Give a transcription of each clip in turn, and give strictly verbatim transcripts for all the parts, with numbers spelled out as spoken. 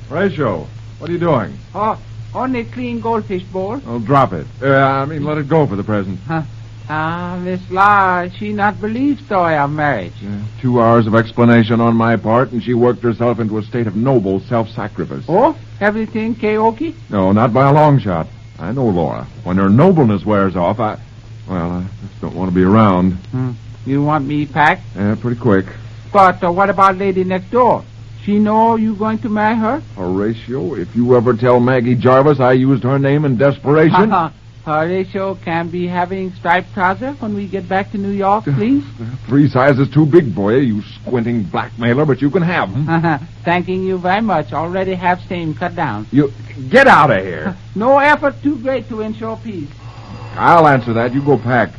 Horatio, what are you doing? Oh, only clean goldfish bowl. Oh, drop it. Uh, I mean, let it go for the present. Huh. Ah, Miss Laura, she not believe story of marriage. Yeah, two hours of explanation on my part, and she worked herself into a state of noble self-sacrifice. Oh, everything karaoke? No, not by a long shot. I know Laura. When her nobleness wears off, I... Well, I just don't want to be around. Hmm. You want me packed? Yeah, pretty quick. But uh, what about lady next door? She know you going to marry her? Horatio, if you ever tell Maggie Jarvis I used her name in desperation... Horatio can be having striped trousers when we get back to New York, please? Three sizes too big for you, you squinting blackmailer, but you can have them. Thanking you very much. Already have same cut down. You... Get out of here. No effort too great to ensure peace. I'll answer that. You go pack.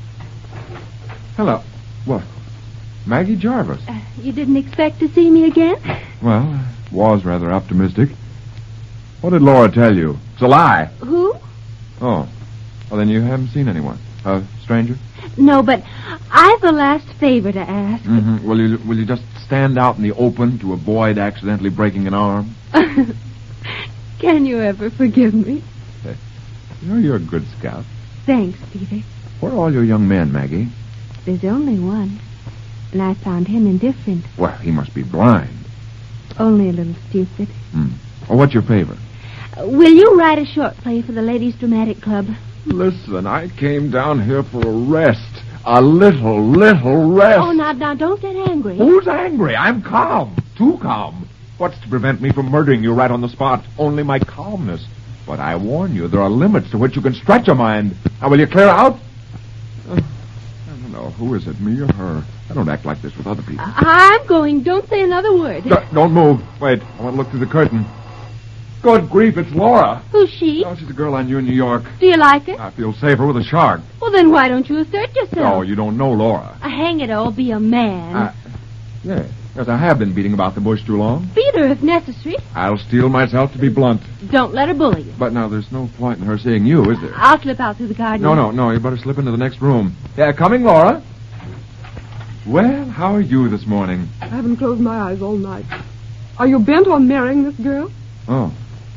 Hello. What? Maggie Jarvis. Uh, you didn't expect to see me again? Well, I was rather optimistic. What did Laura tell you? It's a lie. Who? Oh. Well, then you haven't seen anyone. A stranger? No, but I've a last favor to ask. Mm-hmm. Will you will you just stand out in the open to avoid accidentally breaking an arm? Can you ever forgive me? Hey, you know you're a good scout. Thanks, Peter. Where are all your young men, Maggie? There's only one, and I found him indifferent. Well, he must be blind. Only a little stupid. Hmm. Oh, what's your favor? Uh, will you write a short play for the Ladies' Dramatic Club? Listen, I came down here for a rest. A little, little rest. Oh, now, now, don't get angry. Who's angry? I'm calm. Too calm. What's to prevent me from murdering you right on the spot? Only my calmness. But I warn you, there are limits to which you can stretch a mind. Now, will you clear out? Uh, I don't know. Who is it, me or her? I don't act like this with other people. I'm going. Don't say another word. D- don't move. Wait, I want to look through the curtain. Good grief, it's Laura. Who's she? Oh, she's a girl I knew in New York. Do you like her? I feel safer with a shark. Well, then why don't you assert yourself? No, you don't know Laura. Uh, hang it all, be a man. Uh, yeah, yes, I have been beating about the bush too long. Beat her if necessary. I'll steel myself to be blunt. Don't let her bully you. But now, there's no point in her seeing you, is there? I'll slip out through the garden. No, no, no, you better slip into the next room. Yeah, coming, Laura. Well, how are you this morning? I haven't closed my eyes all night. Are you bent on marrying this girl? Oh.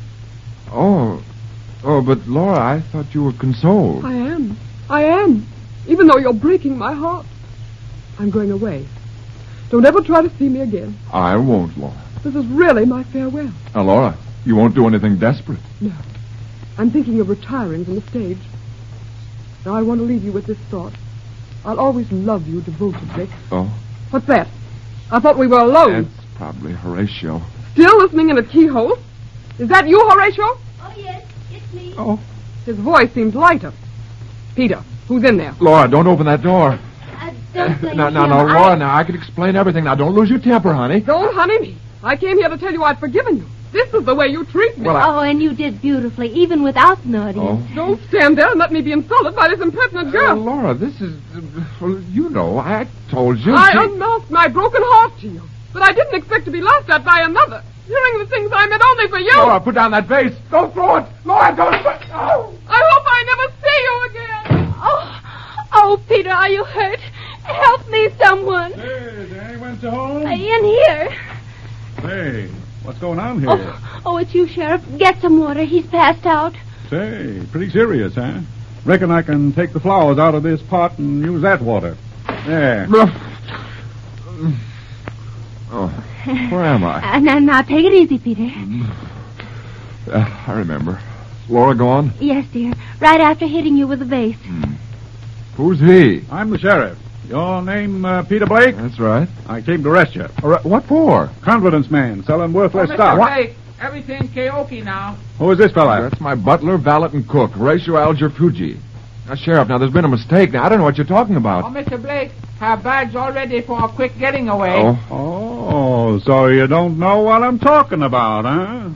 Oh. Oh, but Laura, I thought you were consoled. I am. I am. Even though you're breaking my heart. I'm going away. Don't ever try to see me again. I won't, Laura. This is really my farewell. Now, Laura, you won't do anything desperate. No. I'm thinking of retiring from the stage. Now, I want to leave you with this thought. I'll always love you devotedly. Oh? What's that? I thought we were alone. That's probably Horatio. Still listening in a keyhole? Is that you, Horatio? Oh, yes, it's me. Oh. His voice seems lighter. Peter, who's in there? Laura, don't open that door. Uh, don't blame No, no, him. no, I- Laura, now, I can explain everything. Now, don't lose your temper, honey. Don't honey me. I came here to tell you I've forgiven you. This is the way you treat me. Well, I... Oh, and you did beautifully, even without the audience. Oh. Don't stand there and let me be insulted by this impertinent girl. Uh, Laura, this is... Uh, well, you know, I told you... I she- unmasked my broken heart to you, but I didn't expect to be laughed at by another. Hearing the things I meant only for you. Laura, put down that vase. Don't throw it. Laura, don't... Oh! I hope I never see you again. Oh, oh, Peter, are you hurt? Help me, someone. Hey, is anyone to home? Uh, in here. Hey, what's going on here? Oh, oh, it's you, Sheriff. Get some water. He's passed out. Say, pretty serious, huh? Reckon I can take the flowers out of this pot and use that water. There. Oh, where am I? Uh, now, now, take it easy, Peter. Uh, I remember. Laura gone? Yes, dear. Right after hitting you with the vase. Hmm. Who's he? I'm the sheriff. Your name, uh, Peter Blake? That's right. I came to arrest you. All right, what for? Confidence man, selling worthless Oh, stock. Mister Blake, everything karaoke now. Who is this fella? That's my butler, valet, and cook, Horatio Alger Fuji. Now, Sheriff, now, there's been a mistake. Now, I don't know what you're talking about. Oh, Mister Blake, her bags all ready for a quick getting away. Oh. Oh, so you don't know what I'm talking about, huh?